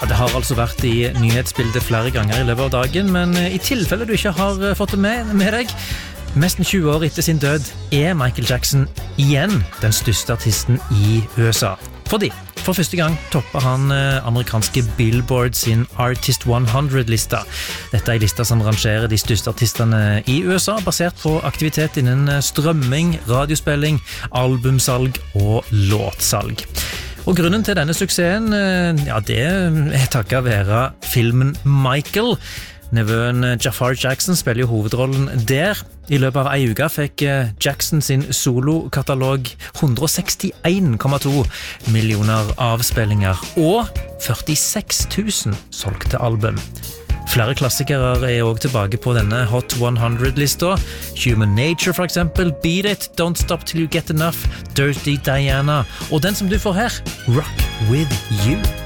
Det har altså vært i nyhetsbildet flere ganger i løpet av dagen, men i tilfelle du ikke har fått det med deg, nesten 20 år etter sin død Michael Jackson igjen den største artisten i USA. Fordi for første gang topper han amerikanske Billboard sin Artist 100-lista. Dette lista som rangerer de største artistene i USA, basert på aktivitet innen strømming, radiospilling, albumsalg og låtsalg. Og grunnen til denne suksessen, det takket være filmen Michael. Nevøen Jafar Jackson spiller jo hovedrollen der. I løpet av en uke fikk Jackson sin solokatalog 161,2 millioner avspillinger og 46 000 solgte album. Flere klassikere også tilbake på denne Hot 100-lista. Human Nature for eksempel, Beat It, Don't Stop Till You Get Enough, Dirty Diana, og den som du får her, Rock With You.